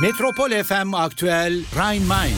Metropol FM Aktüel Rhein-Main.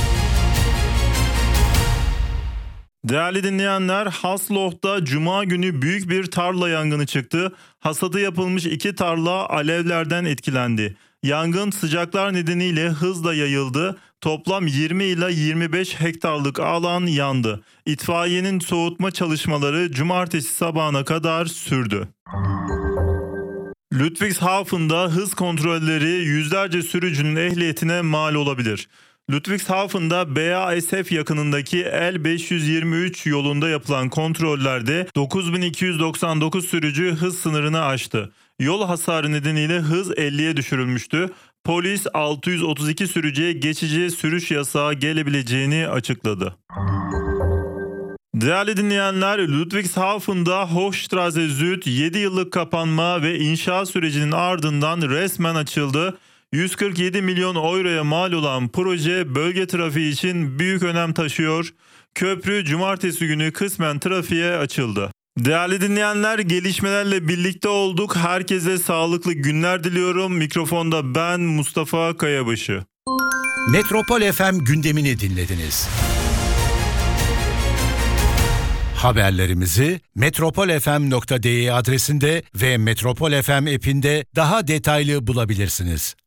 Değerli dinleyenler, Hasloh'ta Cuma günü büyük bir tarla yangını çıktı. Hasadı yapılmış 2 tarla alevlerden etkilendi. Yangın sıcaklar nedeniyle hızla yayıldı. Toplam 20 ila 25 hektarlık alan yandı. İtfaiyenin soğutma çalışmaları cumartesi sabahına kadar sürdü. Ludwigshafen'da hız kontrolleri yüzlerce sürücünün ehliyetine mal olabilir. Ludwigshafen'da BASF yakınındaki L523 yolunda yapılan kontrollerde 9299 sürücü hız sınırını aştı. Yol hasarı nedeniyle hız 50'ye düşürülmüştü. Polis 632 sürücüye geçici sürüş yasağı gelebileceğini açıkladı. Değerli dinleyenler, Ludwigshafen'da Hochstraße Süd 7 yıllık kapanma ve inşaat sürecinin ardından resmen açıldı. 147 milyon euroya mal olan proje bölge trafiği için büyük önem taşıyor. Köprü cumartesi günü kısmen trafiğe açıldı. Değerli dinleyenler, gelişmelerle birlikte olduk. Herkese sağlıklı günler diliyorum. Mikrofonda ben Mustafa Kayabaşı. Metropol FM gündemini dinlediniz. Haberlerimizi metropolfm.de adresinde ve Metropol FM app'inde daha detaylı bulabilirsiniz.